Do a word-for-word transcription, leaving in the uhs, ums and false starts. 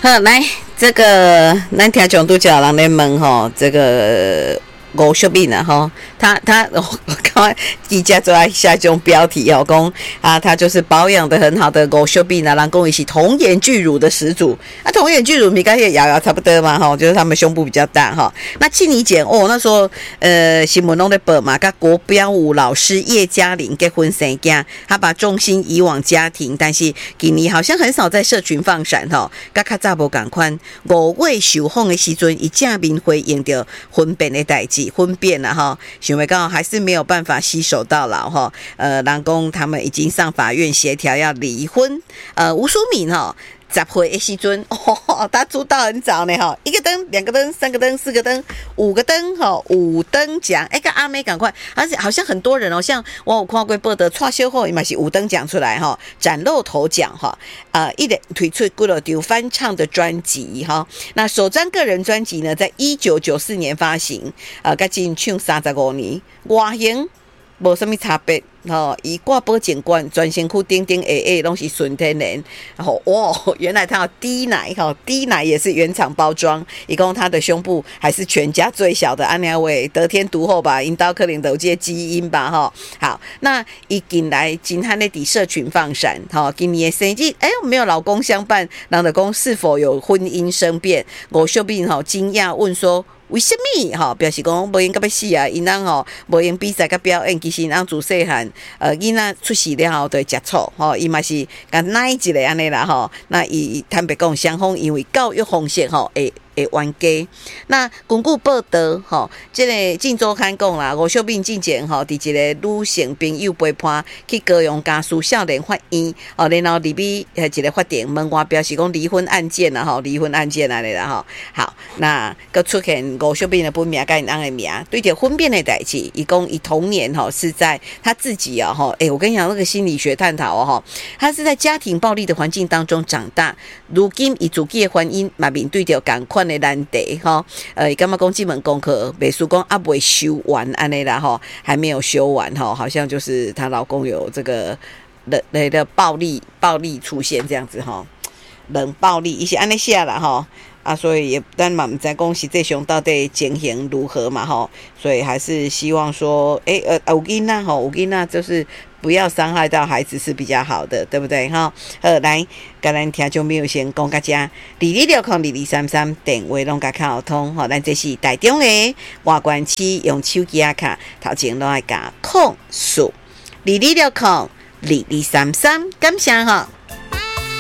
好，来这个咱听众都叫人咧问吼，这个吴淑敏啊吼，他他我看记者最爱下这种标题哦，讲啊他就是保养的很好的吴淑敏啊，人讲伊是童颜巨乳的始祖啊，童颜巨乳你跟也瑶瑶差不多嘛吼，就是他们胸部比较大哈。那庆妮姐哦，那时候呃新闻拢在报嘛，跟国标舞老师叶嘉玲结婚生囝，他把重心移往家庭，但是今年好像很少在社群放闪吼，甲较早无共款。五月受访的时阵，伊正面回应着婚变的代志，婚变了哈，想要讲还是没有办法携手到老哈。呃，人讲他们已经上法院协调要离婚。呃，吴淑敏哈。十岁的时阵，哦，他出道很早呢，哈，一个灯、两个灯、三个灯、四个灯、五个灯，哈，五灯奖，哎，跟阿妹赶快，而且好像很多人哦，像我有看过报道，串烧后嘛是五灯奖出来哈，崭露头奖哈，呃，一连推出几多张翻唱的专辑哈，那首张个人专辑呢，在一九九四年发行，呃，甲进唱三十五年，外形无什么差别。吼，伊挂保健罐，全身躯顶顶下下拢是纯天然。然后哇，原来他有低奶哈，低奶也是原厂包装。一共他的胸部还是全家最小的，安那位得天独厚吧，因刀可能有这些基因吧哈。好，那伊近来今汉的底社群放闪，哈，今年的生日哎没有老公相伴，人的公是否有婚姻生变？吴秀敏哈惊讶问说。为什么吼？表示讲无用甲要死啊！因人吼无用比赛甲表演，其实因人自细汉，呃，囡仔出世了后就会食醋吼，伊嘛是甲奶一个安尼啦吼。那伊坦白讲，双方因为教育方式吼会。会冤家。那根据报道，吼，即个《镜周刊》讲啦，吴秀敏之前吼，伫一个女性朋友陪伴去高雄家属少年法院，哦，然后入去呃一个法庭门外表示讲离婚案件啦，吼，离婚案件啊，啦，吼，好，那佮出现吴秀敏的本名甲因翁的名，对着婚变的代志，伊讲伊童年吼是在他自己啊，吼，诶，我跟你讲那个心理学探讨哦，吼，他是在家庭暴力的环境当中长大，如今伊自己的婚姻嘛面对着同款的难题吼，呃，感觉讲这门功课，美术讲啊未修完安尼啦吼，还没有修完吼，好像就是她老公有这个冷冷的暴力暴力出现这样子吼，冷暴力一些安尼写啦吼。啊，所以也但嘛唔知讲是这熊到底情形如何嘛吼，所以还是希望说，诶、欸、呃，有囡仔吼，有囡仔就是不要伤害到孩子是比较好的，对不对哈？好，来，甲咱听众朋友先讲到这，二二六空二二三三电话拢甲卡通吼，咱这是台中的外关区用手机啊卡，头前拢爱加控数二二六空二二三三，感谢哈。